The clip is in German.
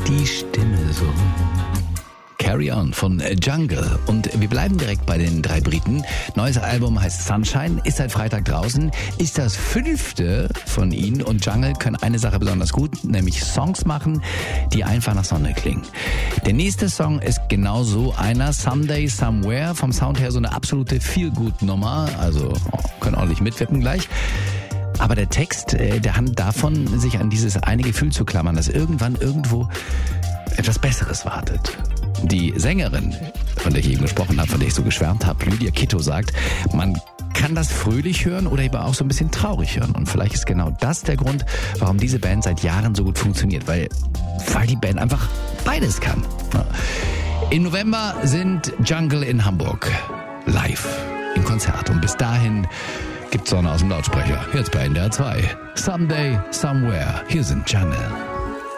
die Stimme so. Carry On von Jungle. Und wir bleiben direkt bei den 3 Briten. Neues Album heißt Sunshine, ist seit Freitag draußen, ist das 5. von ihnen. Und Jungle können eine Sache besonders gut, nämlich Songs machen, die einfach nach Sonne klingen. Der nächste Song ist genau so einer, Someday Somewhere. Vom Sound her so eine absolute Feel-Good-Nummer. Also können ordentlich mitwippen gleich. Aber der Text, der handelt davon, sich an dieses eine Gefühl zu klammern, dass irgendwann irgendwo etwas Besseres wartet. Die Sängerin, von der ich eben gesprochen habe, von der ich so geschwärmt habe, Lydia Kitto, sagt, man kann das fröhlich hören oder eben auch so ein bisschen traurig hören. Und vielleicht ist genau das der Grund, warum diese Band seit Jahren so gut funktioniert, weil die Band einfach beides kann. Im November sind Jungle in Hamburg live im Konzert. Und bis dahin gibt's Sonne aus dem Lautsprecher. Jetzt bei NDR 2. Someday, Somewhere. Hier sind Jungle.